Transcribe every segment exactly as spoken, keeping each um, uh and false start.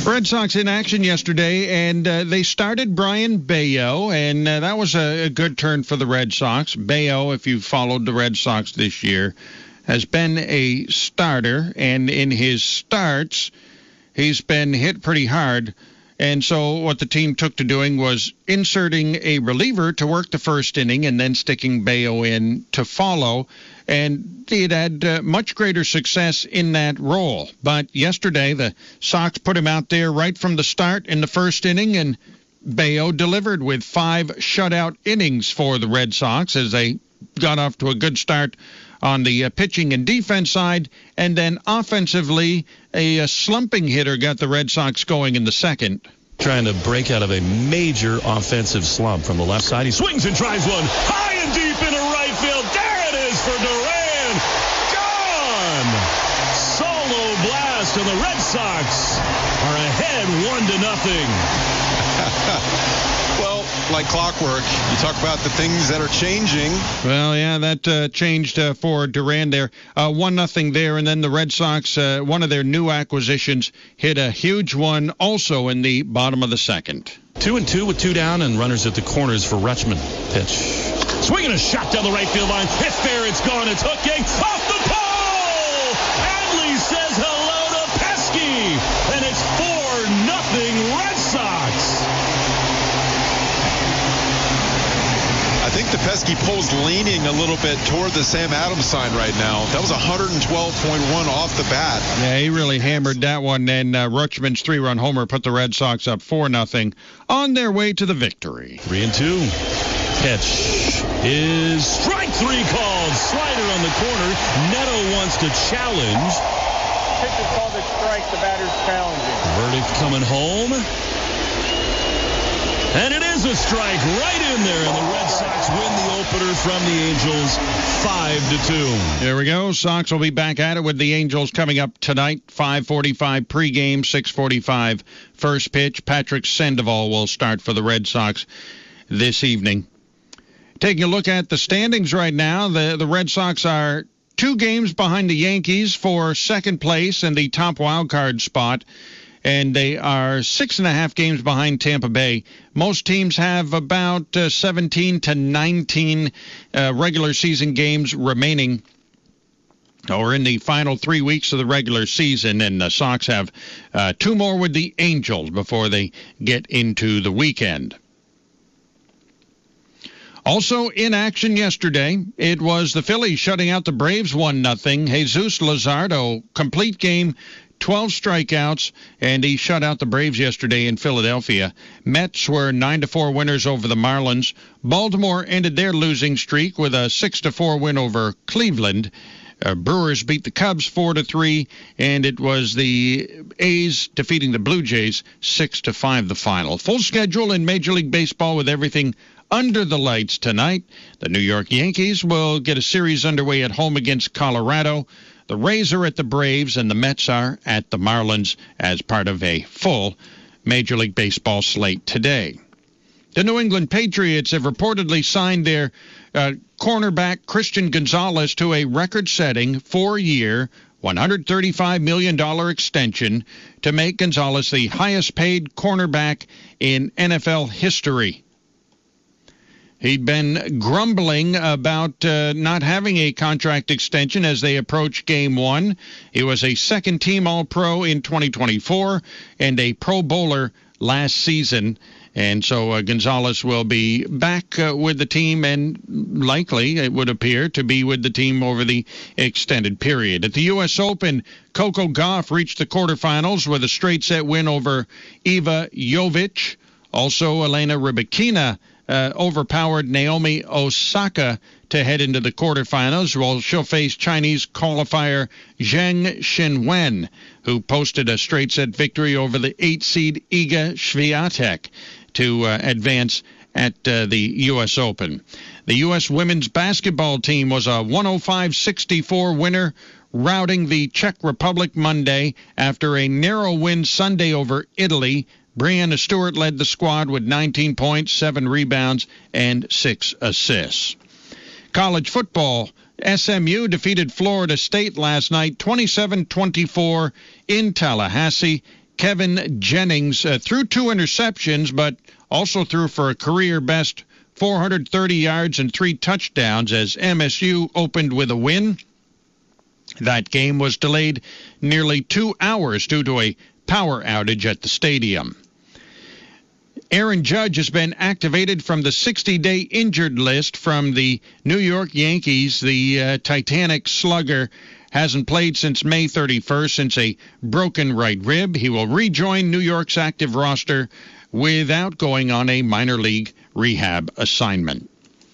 Red Sox in action yesterday, and uh, they started Brayan Bello, and uh, that was a, a good turn for the Red Sox. Bello, if you've followed the Red Sox this year, has been a starter, and in his starts, he's been hit pretty hard. And so what the team took to doing was inserting a reliever to work the first inning and then sticking Bello in to follow. And he had had uh, much greater success in that role. But yesterday, the Sox put him out there right from the start in the first inning, and Bello delivered with five shutout innings for the Red Sox as they got off to a good start on the uh, pitching and defense side. And then offensively, a, a slumping hitter got the Red Sox going in the second. Trying to break out of a major offensive slump from the left side. He swings and drives one high and deep into right field. There it is for Duran. Gone! Solo blast, and the Red Sox are ahead one to nothing. Well, like clockwork, you talk about the things that are changing. Well, yeah, that uh, changed uh, for Duran there. Uh, one nothing there, and then the Red Sox, uh, one of their new acquisitions, hit a huge one also in the bottom of the second. Two and two with two down and runners at the corners for Rutschman. Pitch. Swinging a shot down the right field line. It's fair, it's gone, it's hooking. Off the pole! Adley says hello to Pesky, and it's four nothing Red Sox. I think the pesky pole's leaning a little bit toward the Sam Adams sign right now. That was one twelve point one off the bat. Yeah, he really hammered that one, and uh, Rutschman's three-run homer put the Red Sox up four nothing on their way to the victory. Three and two. Pitch is strike three called. Slider on the corner. Neto wants to challenge. Pitch is called a strike. The batter's challenging. Verdict coming home. And it is a strike right in there, and the Red Sox win the opener from the Angels five to two. There we go. Sox will be back at it with the Angels coming up tonight. five forty-five pregame, six forty-five first pitch. Patrick Sandoval will start for the Red Sox this evening. Taking a look at the standings right now, the, the Red Sox are two games behind the Yankees for second place and the top wild card spot. And they are six and a half games behind Tampa Bay. Most teams have about uh, seventeen to nineteen uh, regular season games remaining, or in the final three weeks of the regular season. And the Sox have uh, two more with the Angels before they get into the weekend. Also in action yesterday, it was the Phillies shutting out the Braves one nothing. Jesus Luzardo, complete game, twelve strikeouts, and he shut out the Braves yesterday in Philadelphia. Mets were nine to four winners over the Marlins. Baltimore ended their losing streak with a six to four win over Cleveland. Uh, Brewers beat the Cubs four to three, and it was the A's defeating the Blue Jays six to five the final. Full schedule in Major League Baseball with everything under the lights tonight. The New York Yankees will get a series underway at home against Colorado. The Rays are at the Braves, and the Mets are at the Marlins as part of a full Major League Baseball slate today. The New England Patriots have reportedly signed their uh, cornerback Christian Gonzalez to a record-setting four-year, one hundred thirty-five million dollars extension to make Gonzalez the highest-paid cornerback in N F L history. He'd been grumbling about uh, not having a contract extension as they approach Game one. He was a second-team All-Pro in twenty twenty-four and a Pro Bowler last season. And so uh, Gonzalez will be back uh, with the team and likely, it would appear, to be with the team over the extended period. At the U S Open, Coco Gauff reached the quarterfinals with a straight-set win over Iva Jovic. Also, Elena Rybakina Uh, overpowered Naomi Osaka to head into the quarterfinals, while she'll face Chinese qualifier Zheng Xinwen, who posted a straight-set victory over the eight-seed Iga Swiatek to uh, advance at uh, the U S Open. The U S women's basketball team was a one oh five sixty-four winner, routing the Czech Republic Monday after a narrow win Sunday over Italy. Breanna Stewart led the squad with nineteen points, seven rebounds, and six assists. College football, S M U defeated Florida State last night twenty-seven twenty-four in Tallahassee. Kevin Jennings uh, threw two interceptions, but also threw for a career-best four hundred thirty yards and three touchdowns as M S U opened with a win. That game was delayed nearly two hours due to a power outage at the stadium. Aaron Judge has been activated from the sixty-day injured list from the New York Yankees. The uh, Titanic slugger hasn't played since May thirty-first since a broken right rib. He will rejoin New York's active roster without going on a minor league rehab assignment.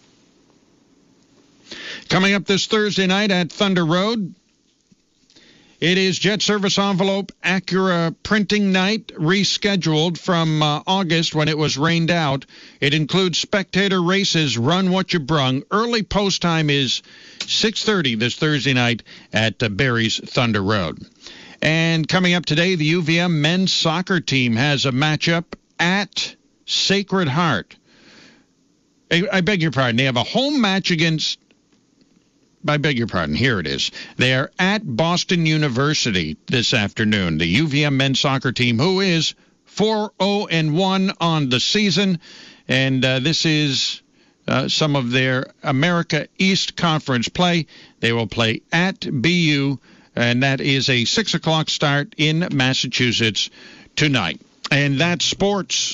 Coming up this Thursday night at Thunder Road, it is Jet Service Envelope Acura Printing Night, rescheduled from uh, August when it was rained out. It includes spectator races, Run What You Brung. Early post time is six thirty this Thursday night at uh, Barry's Thunder Road. And coming up today, the U V M men's soccer team has a matchup at Sacred Heart. I, I beg your pardon. They have a home match against... I beg your pardon. Here it is. They are at Boston University this afternoon. The U V M men's soccer team, who is four oh and one on the season, and uh, this is uh, some of their America East Conference play. They will play at B U, and that is a six o'clock start in Massachusetts tonight. And that's sports.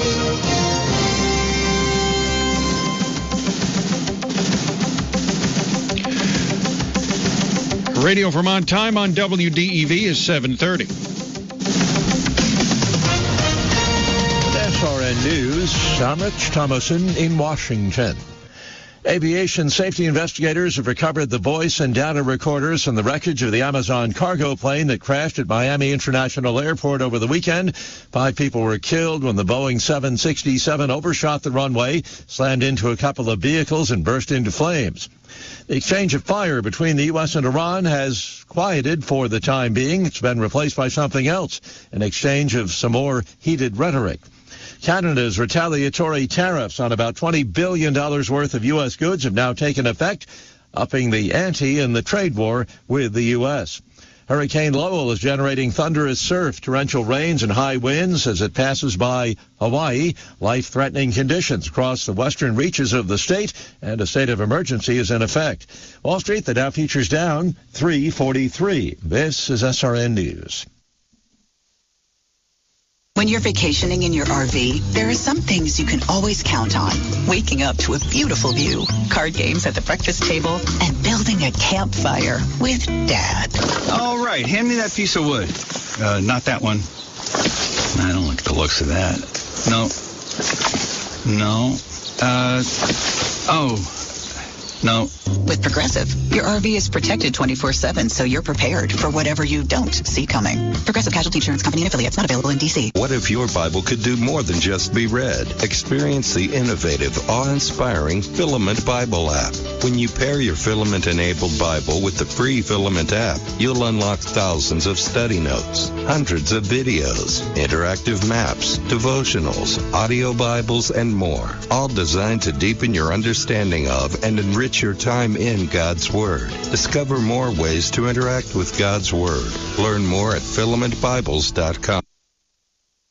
Radio Vermont time on W D E V is seven thirty. S R N News, I'm Rich Thomason in Washington. Aviation safety investigators have recovered the voice and data recorders from the wreckage of the Amazon cargo plane that crashed at Miami International Airport over the weekend. Five people were killed when the Boeing seven sixty-seven overshot the runway, slammed into a couple of vehicles, and burst into flames. The exchange of fire between the U S and Iran has quieted for the time being. It's been replaced by something else, an exchange of some more heated rhetoric. Canada's retaliatory tariffs on about twenty billion dollars worth of U S goods have now taken effect, upping the ante in the trade war with the U S. Hurricane Lowell is generating thunderous surf, torrential rains, and high winds as it passes by Hawaii. Life-threatening conditions across the western reaches of the state, and a state of emergency is in effect. Wall Street, the Dow futures down three forty-three. This is S R N News. When you're vacationing in your R V, there are some things you can always count on. Waking up to a beautiful view, card games at the breakfast table, and building a campfire with Dad. All right, hand me that piece of wood. Uh, not that one. I don't like the looks of that. No. No. Uh, oh. No. With Progressive, your R V is protected twenty-four seven, so you're prepared for whatever you don't see coming. Progressive Casualty Insurance Company and affiliates, not available in D C. What if your Bible could do more than just be read? Experience the innovative, awe-inspiring Filament Bible app. When you pair your Filament-enabled Bible with the free Filament app, you'll unlock thousands of study notes, hundreds of videos, interactive maps, devotionals, audio Bibles, and more, all designed to deepen your understanding of and enrich your time in God's Word. Discover more ways to interact with God's Word. Learn more at filament bibles dot com.